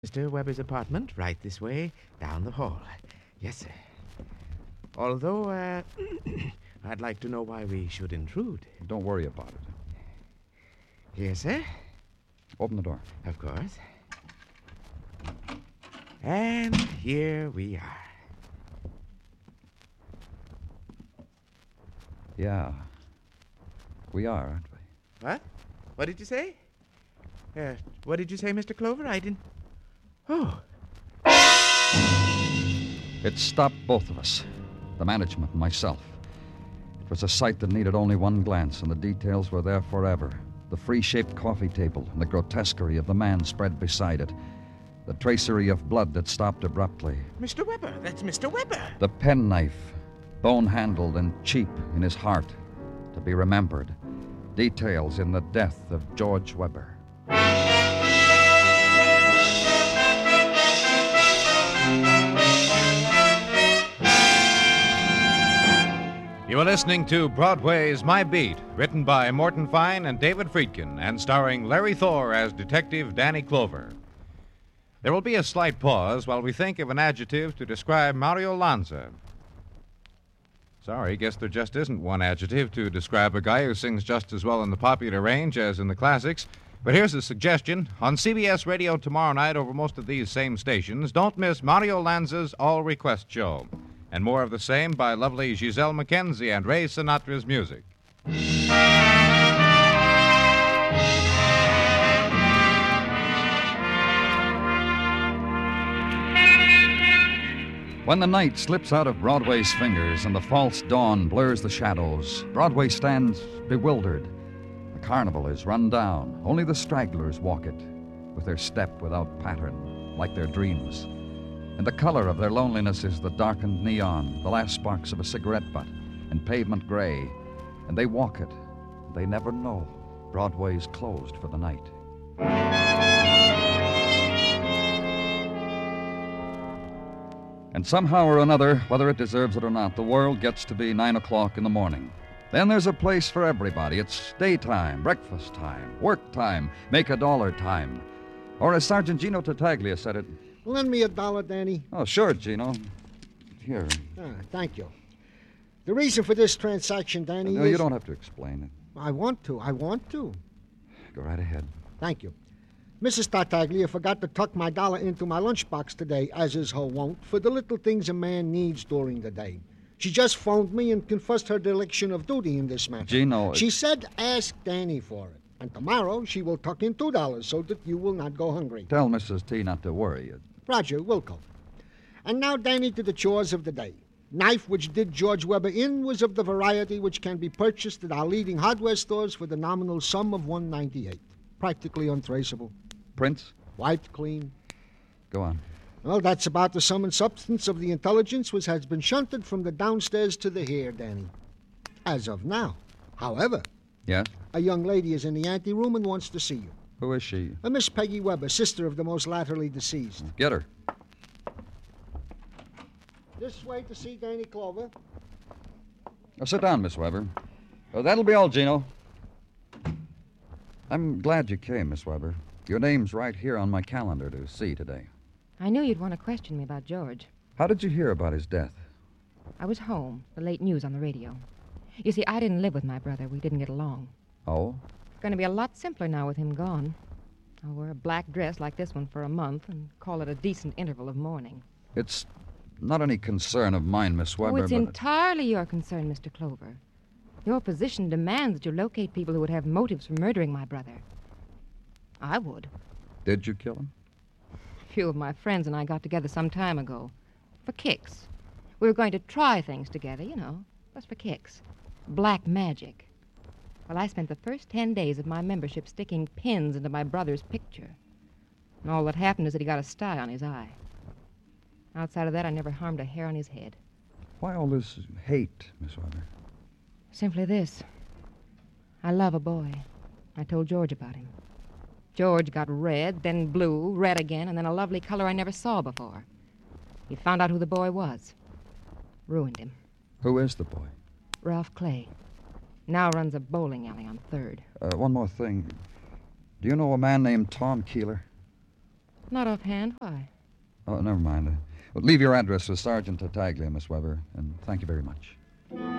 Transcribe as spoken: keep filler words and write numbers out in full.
Mister Weber's apartment, right this way, down the hall. Yes, sir. Although, uh, I'd like to know why we should intrude. Don't worry about it. Yes, sir. Open the door. Of course. And here we are. Yeah. We are, aren't we? What? What did you say? Uh, what did you say, Mister Clover? I didn't... Oh. It stopped both of us, the management and myself. It was a sight that needed only one glance, and the details were there forever. The free-shaped coffee table and the grotesquerie of the man spread beside it. The tracery of blood that stopped abruptly. Mister Weber. That's Mister Weber. The penknife, bone-handled and cheap in his heart, to be remembered. Details in the death of George Weber. You are listening to Broadway's My Beat, written by Morton Fine and David Friedkin, and starring Larry Thor as Detective Danny Clover. There will be a slight pause while we think of an adjective to describe Mario Lanza. Sorry, guess there just isn't one adjective to describe a guy who sings just as well in the popular range as in the classics. But here's a suggestion. On C B S Radio tomorrow night over most of these same stations, don't miss Mario Lanza's All Request Show. And more of the same by lovely Giselle McKenzie and Ray Sinatra's music. When the night slips out of Broadway's fingers and the false dawn blurs the shadows, Broadway stands bewildered. The carnival is run down. Only the stragglers walk it, with their step without pattern, like their dreams. And the color of their loneliness is the darkened neon, the last sparks of a cigarette butt, and pavement gray. And they walk it. They never know Broadway's closed for the night. And somehow or another, whether it deserves it or not, the world gets to be nine o'clock in the morning. Then there's a place for everybody. It's daytime, breakfast time, work time, make a dollar time. Or as Sergeant Gino Tartaglia said it... Lend me a dollar, Danny. Oh, sure, Gino. Here. Ah, thank you. The reason for this transaction, Danny, No, is... you don't have to explain it. I want to. I want to. Go right ahead. Thank you. Missus Tartaglia forgot to tuck my dollar into my lunchbox today, as is her wont, for the little things a man needs during the day. She just phoned me and confessed her dereliction of duty in this matter. Gino... She said ask Danny for it. And tomorrow she will tuck in two dollars so that you will not go hungry. Tell Missus T not to worry. Roger, Wilco. And now, Danny, to the chores of the day. Knife which did George Weber in was of the variety which can be purchased at our leading hardware stores for the nominal sum of one ninety-eight. Practically untraceable. Prince? Wiped clean. Go on. Well, that's about the sum and substance of the intelligence which has been shunted from the downstairs to the here, Danny. As of now. However... Yes? A young lady is in the anteroom and wants to see you. Who is she? A Miss Peggy Weber, sister of the most latterly deceased. Get her. This way to see Danny Clover. Now, sit down, Miss Weber. Oh, that'll be all, Gino. I'm glad you came, Miss Weber. Your name's right here on my calendar to see today. I knew you'd want to question me about George. How did you hear about his death? I was home, the late news on the radio. You see, I didn't live with my brother. We didn't get along. Oh? It's going to be a lot simpler now with him gone. I'll wear a black dress like this one for a month and call it a decent interval of mourning. It's not any concern of mine, Miss Weber, Oh, it's but... entirely your concern, Mister Clover. Your position demands that you locate people who would have motives for murdering my brother. I would. Did you kill him? A few of my friends and I got together some time ago. For kicks. We were going to try things together, you know, just for kicks. Black magic. Well, I spent the first ten days of my membership sticking pins into my brother's picture. And all that happened is that he got a sty on his eye. Outside of that, I never harmed a hair on his head. Why all this hate, Miss Weber? Simply this. I love a boy. I told George about him. George got red, then blue, red again, and then a lovely color I never saw before. He found out who the boy was. Ruined him. Who is the boy? Ralph Clay. Now runs a bowling alley on Third. Uh, one more thing. Do you know a man named Tom Keeler? Not offhand. Why? Oh, never mind. Uh, well, leave your address with Sergeant Tartaglia, Miss Weber, and thank you very much.